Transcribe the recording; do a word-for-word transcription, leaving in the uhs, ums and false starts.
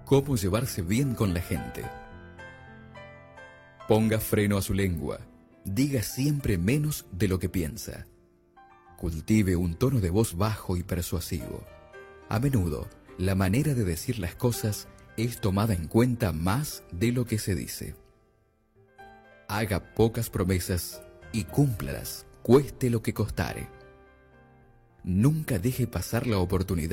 cómo llevarse bien con la gente. Ponga freno a su lengua. Diga siempre menos de lo que piensa. Cultive un tono de voz bajo y persuasivo. A menudo, la manera de decir las cosas es tomada en cuenta más de lo que se dice. Haga pocas promesas y cúmplalas, cueste lo que costare. Nunca deje pasar la oportunidad